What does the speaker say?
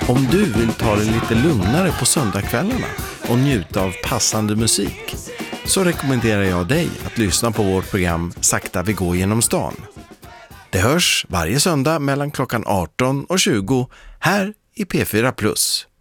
Om du vill ta det lite lugnare på söndagskvällarna och njuta av passande musik, så rekommenderar jag dig att lyssna på vårt program Sakta vi går genom stan. Det hörs varje söndag mellan klockan 18 och 20 här i P4+.